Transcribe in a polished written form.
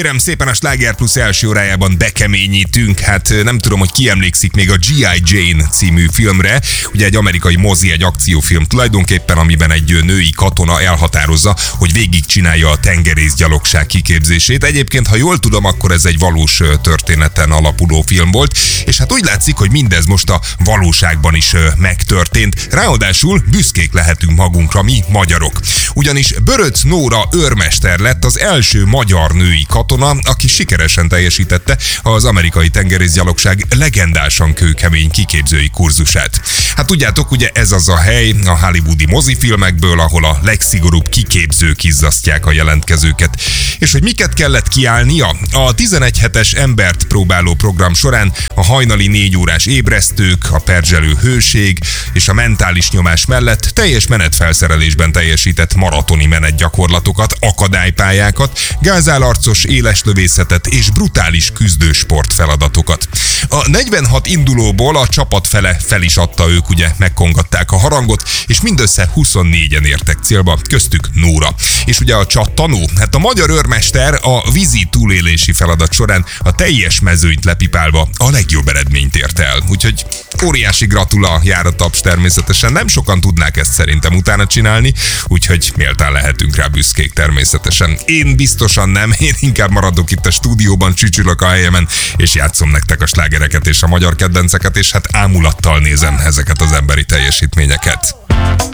Kérem szépen, a Sláger Plus első órájában bekeményítünk. Hát nem tudom, hogy ki emlékszik még a G.I. Jane című filmre. Ugye egy amerikai mozi, egy akciófilm tulajdonképpen, amiben egy női katona elhatározza, hogy végigcsinálja a tengerészgyalogság kiképzését. Egyébként, ha jól tudom, akkor ez egy valós történeten alapuló film volt, és hát úgy látszik, hogy mindez most a valóságban is megtörtént. Ráadásul büszkék lehetünk magunkra mi magyarok. Ugyanis Böröc Nóra őrmester lett az első magyar női katona, aki sikeresen teljesítette az amerikai tengerészgyalogság legendásan kőkemény kiképzői kurzusát. Hát tudjátok, ugye ez az a hely a hollywoodi mozifilmekből, ahol a legszigorúbb kiképzők izzasztják a jelentkezőket. És hogy miket kellett kiállnia? A 11 hetes embert próbáló program során a hajnali 4 órás ébresztők, a perzselő hőség és a mentális nyomás mellett teljes menetfelszerelésben teljesített maratoni menetgyakorlatokat, akadálypályákat, gázálarcos éleslövészetet és brutális küzdősport feladatokat. A 46 indulóból a csapat fele fel is adta, ők ugye megkongatták a harangot, és mindössze 24-en értek célba, köztük Nóra. És ugye a csattanó, hát a magyar őrmester a vízi túlélési feladat során a teljes mezőnyt lepipálva a legjobb eredményt ért el. Úgyhogy óriási gratula jár a taps természetesen, nem sokan tudnák ezt szerintem utána csinálni, úgyhogy méltán lehetünk rá büszkék természetesen. Én biztosan nem, én inkább maradok itt a stúdióban, csücsülök a helyemen, és játszom nektek a slágereket és a magyar kedvenceket, és hát ámulattal nézem ezeket az emberi teljesítményeket.